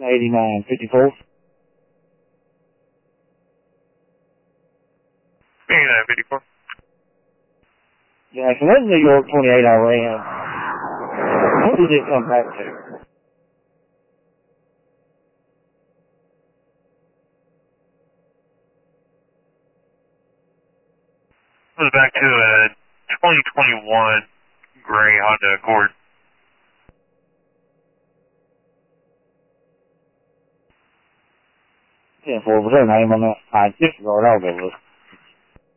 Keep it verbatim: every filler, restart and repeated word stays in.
eighty-nine fifty-four. eighty-nine fifty-four. Jackson, that's New York twenty-eight I ran. What did it come back to? It was back to a twenty twenty-one gray Honda Accord. ten four, was her name on that? I disregard all of it.